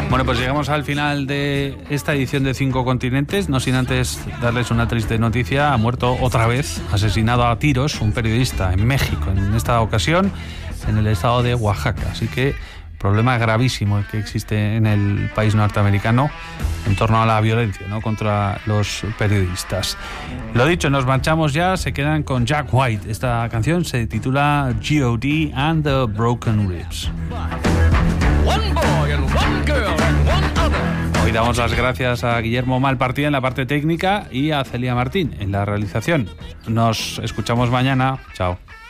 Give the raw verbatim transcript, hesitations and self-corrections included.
Bueno, pues llegamos al final de esta edición de Cinco Continentes, no sin antes darles una triste noticia. Ha muerto otra vez, asesinado a tiros, un periodista en México, en esta ocasión en el estado de Oaxaca. Así que problema gravísimo el que existe en el país norteamericano en torno a la violencia, ¿no?, contra los periodistas. Lo dicho, nos marchamos ya, se quedan con Jack White. Esta canción se titula G O D and the Broken Ribs. One boy and one girl and one other. Hoy damos las gracias a Guillermo Malpartida en la parte técnica y a Celia Martín en la realización. Nos escuchamos mañana. Chao.